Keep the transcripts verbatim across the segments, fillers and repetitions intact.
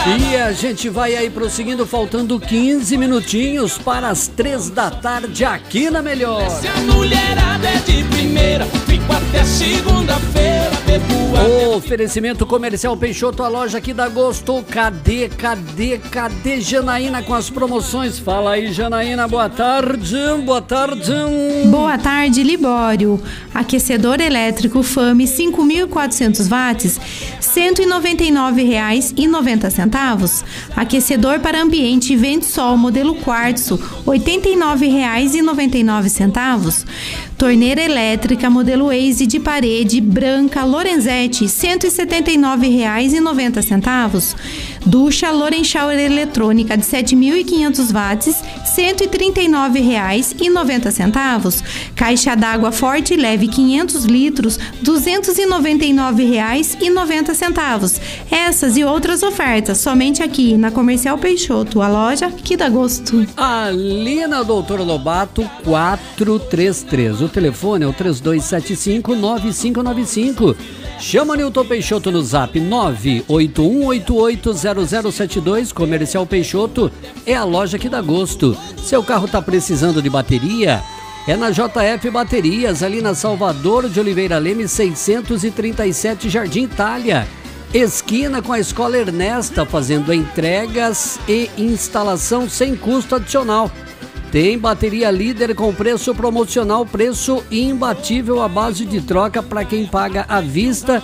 E a gente vai aí prosseguindo, faltando quinze minutinhos para as três da tarde aqui na Melhor. Se a mulherada é de primeira, fico até segunda-feira, bebo o oferecimento comercial Peixoto, a loja aqui da Gosto. Cadê, cadê, cadê Janaína com as promoções? Fala aí, Janaína, boa tarde, boa tarde. Boa tarde, Libório. Aquecedor elétrico Fame cinco mil e quatrocentos watts, cento e noventa e nove reais e noventa centavos. Aquecedor para ambiente Vento-Sol modelo quartzo, oitenta e nove reais e noventa e nove centavos. Torneira elétrica modelo Waze de parede branca Lorenzetti, cento e setenta e nove reais e noventa centavos. Ducha Loren Shower eletrônica de sete mil e quinhentos watts, cento e trinta e nove reais e noventa centavos. Caixa d'água Forte Leve quinhentos litros, duzentos e noventa e nove reais e noventa centavos. Essas e outras ofertas somente aqui na Comercial Peixoto, a loja que dá gosto. Ali na Doutora Lobato quatrocentos e trinta e três. O telefone é o três dois sete cinco, nove cinco nove cinco. Chama Nilton Peixoto no zap nove oito um oito oito zero zero sete dois. Comercial Peixoto é a loja que dá gosto. Seu carro está precisando de bateria? É na J F Baterias, ali na Salvador de Oliveira Leme, seiscentos e trinta e sete, Jardim Itália. Esquina com a Escola Ernesta, fazendo entregas e instalação sem custo adicional. Tem bateria líder com preço promocional, preço imbatível à base de troca para quem paga à vista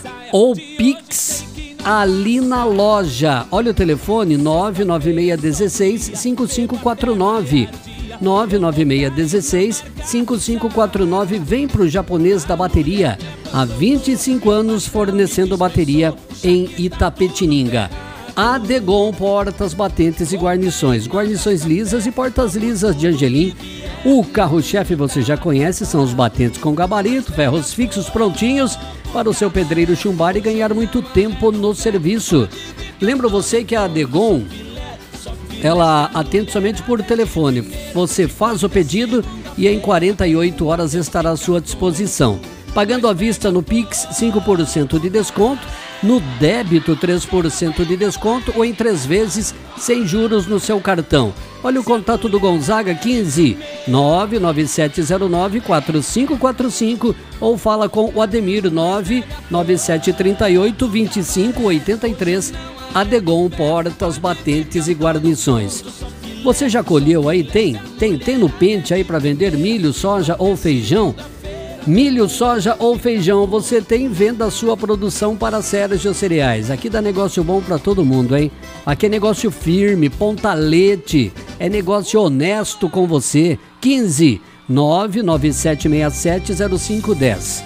ou Pix ali na loja. Olha o telefone nove nove seis um seis, cinco cinco quatro nove. nove nove seis um seis, cinco cinco quatro nove. Vem pro Japonês da Bateria. Há vinte e cinco anos fornecendo bateria em Itapetininga. Adegon, portas, batentes e guarnições. Guarnições lisas e portas lisas de Angelim. O carro-chefe você já conhece, são os batentes com gabarito, ferros fixos prontinhos para o seu pedreiro chumbar e ganhar muito tempo no serviço. Lembro você que a Adegon, ela atende somente por telefone. Você faz o pedido e em quarenta e oito horas estará à sua disposição. Pagando à vista no Pix, cinco por cento de desconto. No débito, três por cento de desconto ou em três vezes sem juros no seu cartão. Olha o contato do Gonzaga, quinze nove nove sete zero nove quatro cinco quatro cinco ou fala com o Ademir nove nove sete três oito dois cinco oito três. Adegon, portas, batentes e guarnições. Você já colheu aí? Tem? Tem, tem no pente aí para vender milho, soja ou feijão? Milho, soja ou feijão, você tem, venda a sua produção para Sérgio Cereais. Aqui dá negócio bom para todo mundo, hein? Aqui é negócio firme, pontalete, é negócio honesto com você. quinze nove nove sete seis sete zero cinco um zero.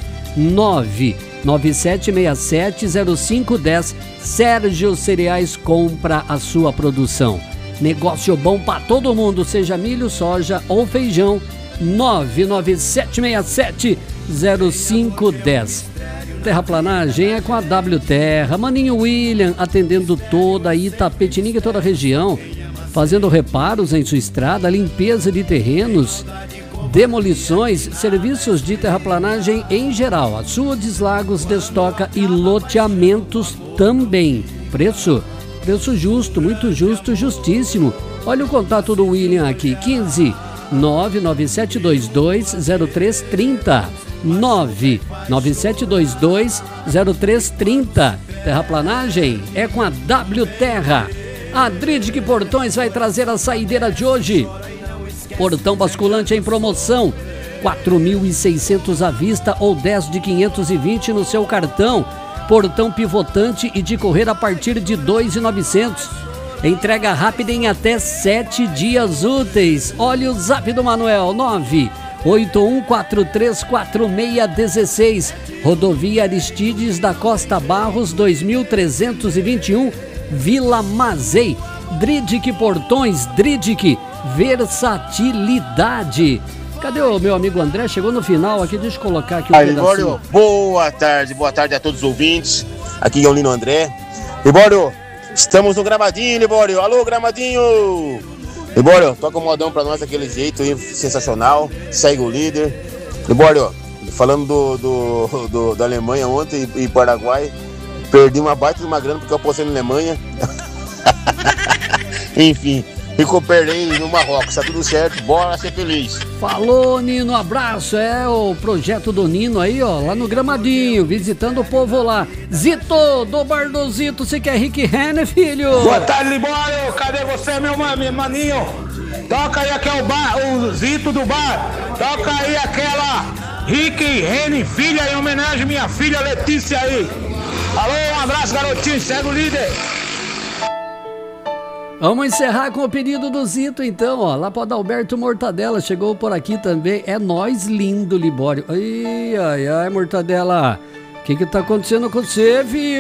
nove nove sete seis sete zero cinco um zero. Sérgio Cereais compra a sua produção. Negócio bom para todo mundo, seja milho, soja ou feijão. nove nove sete seis sete zero cinco um zero. Terraplanagem é com a W Terra. Maninho William atendendo toda a Itapetininga e toda a região, fazendo reparos em sua estrada, limpeza de terrenos, demolições, serviços de terraplanagem em geral, açudes, lagos, destoca e loteamentos também. Preço? Preço justo, muito justo, justíssimo. Olha o contato do William aqui, quinze nove nove sete dois dois zero três três zero. nove nove sete dois dois zero três três zero. Terraplanagem é com a W Terra. A Dridic Portões vai trazer a saideira de hoje. Portão basculante em promoção, quatro mil e seiscentos à vista ou dez de quinhentos e vinte no seu cartão. Portão pivotante e de correr a partir de dois mil e novecentos. Entrega rápida em até sete dias úteis. Olha o zap do Manuel, nove oito um quatro três quatro seis um seis. Rodovia Aristides da Costa Barros, dois mil trezentos e vinte e um, Vila Mazei. Dridic Portões, Dridic, versatilidade. Cadê o meu amigo André? Chegou no final aqui, deixa eu colocar aqui o Aí, Libório, boa tarde, boa tarde a todos os ouvintes. Aqui é o Lino André. Libório, estamos no Gramadinho, Libório. Alô, Gramadinho! Libório, toca um modão pra nós daquele jeito aí, sensacional. Segue o líder. Libório, falando do, do, do, da Alemanha ontem e, e Paraguai, perdi uma baita de uma grana porque eu apostei na Alemanha. Enfim, recuperei no Marrocos, tá tudo certo, bora ser feliz. Falou, Nino, abraço. É o projeto do Nino aí, ó, lá no Gramadinho, visitando o povo lá. Zito, do Bar do Zito, você quer Rick Renner, filho? Boa tarde, Libório, cadê você, meu, meu maninho? Toca aí aquele bar, o Zito do bar. Toca aí aquela Rick Renner, filha, em homenagem à minha filha Letícia aí. Alô, um abraço, garotinho, segue o líder. Vamos encerrar com o pedido do Zito, então, ó. Lá para Adalberto Mortadela, chegou por aqui também. É nós lindo, Libório. Ai, ai, ai, Mortadela. O que que tá acontecendo com você, viu?